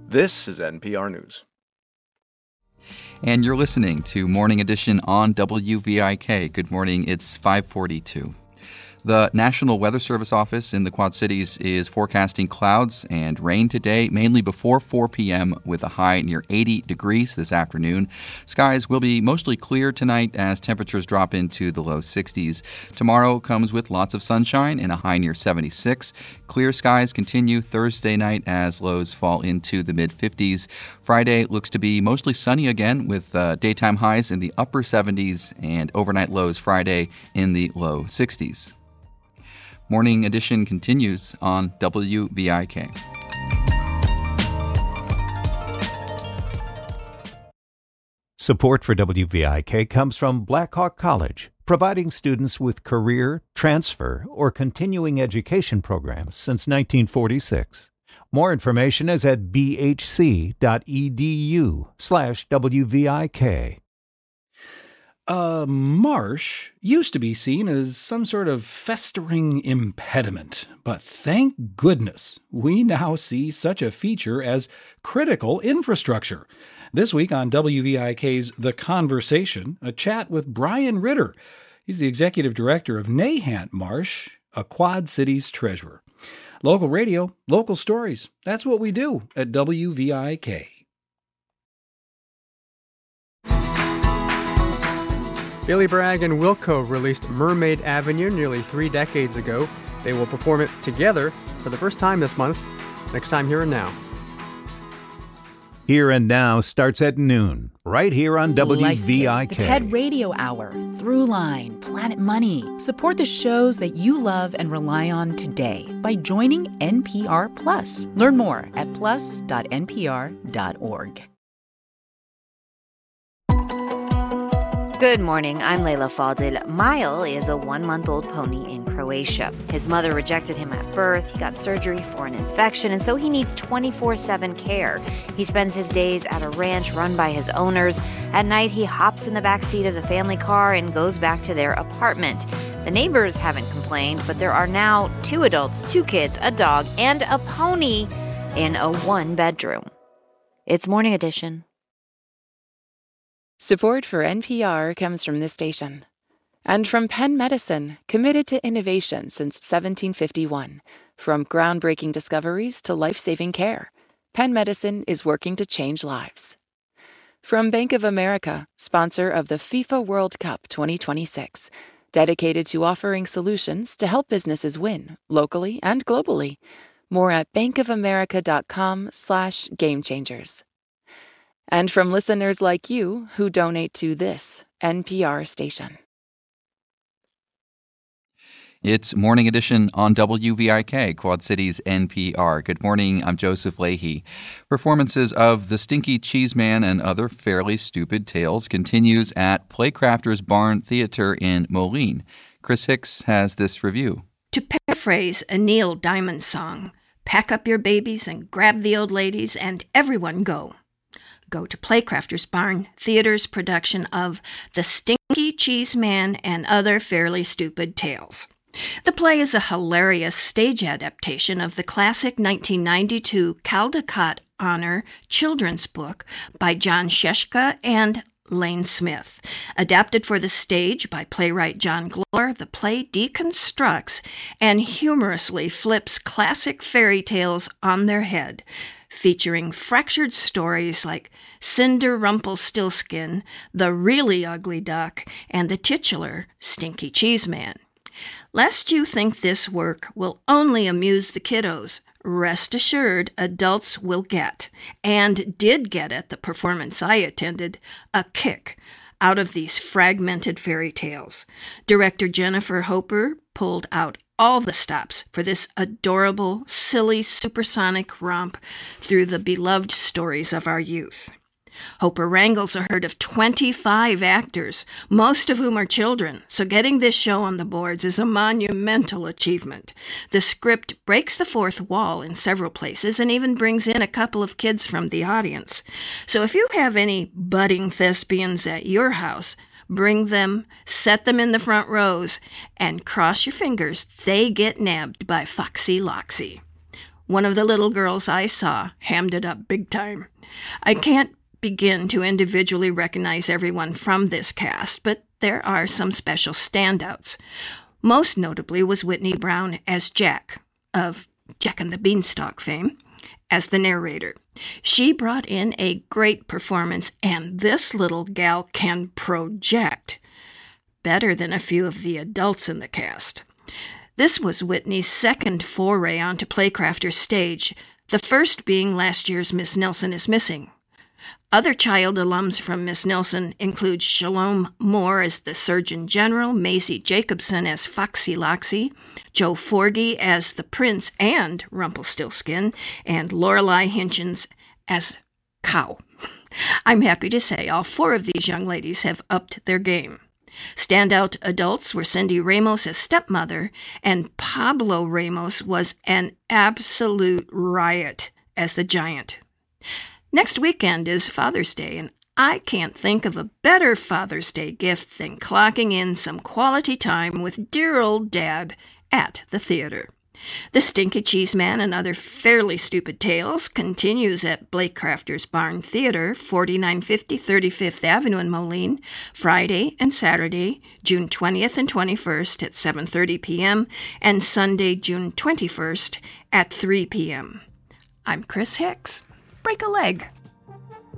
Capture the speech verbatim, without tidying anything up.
This is N P R News. And you're listening to Morning Edition on W V I K. Good morning. It's five forty-two. The National Weather Service office in the Quad Cities is forecasting clouds and rain today, mainly before four p.m. with a high near eighty degrees this afternoon. Skies will be mostly clear tonight as temperatures drop into the low sixties. Tomorrow comes with lots of sunshine and a high near seventy-six. Clear skies continue Thursday night as lows fall into the mid-fifties. Friday looks to be mostly sunny again with uh, daytime highs in the upper seventies and overnight lows Friday in the low sixties. Morning Edition continues on W V I K. Support for W V I K comes from Blackhawk College, providing students with career, transfer, or continuing education programs since nineteen forty-six. More information is at bhc.edu slash WVIK. A marsh used to be seen as some sort of festering impediment, but thank goodness we now see such a feature as critical infrastructure. This week on W V I K's The Conversation, a chat with Brian Ritter. He's the executive director of Nahant Marsh, a Quad Cities treasurer. Local radio, local stories. That's what we do at W V I K. Billy Bragg and Wilco released Mermaid Avenue nearly three decades ago. They will perform it together for the first time this month. Next time, Here and Now. Here and Now starts at noon, right here on W V I K. The TED Radio Hour, Throughline, Planet Money. Support the shows that you love and rely on today by joining N P R Plus. Learn more at plus dot n p r dot org. Good morning, I'm Leila Fadil. Mile is a one-month-old pony in Croatia. His mother rejected him at birth, he got surgery for an infection, and so he needs twenty-four seven care. He spends his days at a ranch run by his owners. At night, he hops in the backseat of the family car and goes back to their apartment. The neighbors haven't complained, but there are now two adults, two kids, a dog, and a pony in a one-bedroom. It's Morning Edition. Support for N P R comes from this station. And from Penn Medicine, committed to innovation since seventeen fifty-one. From groundbreaking discoveries to life-saving care, Penn Medicine is working to change lives. From Bank of America, sponsor of the FIFA World Cup twenty twenty-six, dedicated to offering solutions to help businesses win, locally and globally. More at bankofamerica.com slash game changers. And from listeners like you who donate to this N P R station. It's Morning Edition on W V I K, Quad Cities N P R. Good morning, I'm Joseph Leahy. Performances of The Stinky Cheese Man and Other Fairly Stupid Tales continues at Playcrafters Barn Theater in Moline. Chris Hicks has this review. To paraphrase a Neil Diamond song, pack up your babies and grab the old ladies and everyone go. Go to Playcrafters Barn Theater's production of The Stinky Cheese Man and Other Fairly Stupid Tales. The play is a hilarious stage adaptation of the classic nineteen ninety-two Caldecott Honor children's book by John Sheshka and Lane Smith. Adapted for the stage by playwright John Glore, the play deconstructs and humorously flips classic fairy tales on their head, featuring fractured stories like Cinder Rumpelstiltskin, The Really Ugly Duck, and the titular Stinky Cheese Man. Lest you think this work will only amuse the kiddos, rest assured adults will get, and did get at the performance I attended, a kick out of these fragmented fairy tales. Director Jennifer Hooper pulled out all the stops for this adorable, silly, supersonic romp through the beloved stories of our youth. Hooper wrangles a herd of twenty-five actors, most of whom are children, so getting this show on the boards is a monumental achievement. The script breaks the fourth wall in several places and even brings in a couple of kids from the audience. So if you have any budding thespians at your house, bring them, set them in the front rows, and cross your fingers they get nabbed by Foxy Loxy. One of the little girls I saw hammed it up big time. I can't begin to individually recognize everyone from this cast, but there are some special standouts. Most notably was Whitney Brown as Jack, of Jack and the Beanstalk fame, as the narrator. She brought in a great performance, and this little gal can project better than a few of the adults in the cast. This was Whitney's second foray onto Playcrafters stage, the first being last year's Miss Nelson is Missing. Other child alums from Miss Nelson include Shalom Moore as the Surgeon General, Maisie Jacobson as Foxy Loxy, Joe Forgy as the Prince and Rumpelstiltskin, and Lorelei Hinchins as Cow. I'm happy to say all four of these young ladies have upped their game. Standout adults were Cindy Ramos as stepmother, and Pablo Ramos was an absolute riot as the giant. Next weekend is Father's Day, and I can't think of a better Father's Day gift than clocking in some quality time with dear old Dad at the theater. The Stinky Cheese Man and Other Fairly Stupid Tales continues at Blakecrafters Barn Theater, forty-nine fifty thirty-fifth Avenue in Moline, Friday and Saturday, June twentieth and twenty-first at seven thirty p.m. and Sunday, June twenty-first at three p.m. I'm Chris Hicks. Break a leg.